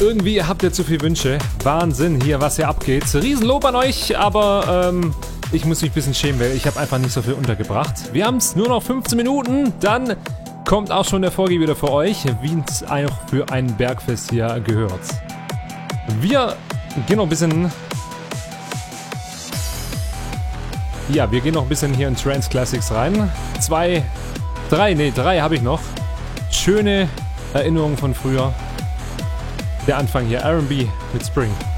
Irgendwie habt ihr zu viele Wünsche. Wahnsinn hier, was hier abgeht. Riesenlob an euch, aber ich muss mich ein bisschen schämen, weil ich habe einfach nicht so viel untergebracht. Wir haben es nur noch 15 Minuten, dann kommt auch schon der Vorgeh wieder für euch, wie es auch für ein Bergfest hier gehört. Wir gehen noch ein bisschen... Ja, wir gehen noch ein bisschen hier in Trance Classics rein. Drei habe ich noch. Schöne Erinnerungen von früher. Der Anfang hier, R&B mit Spring.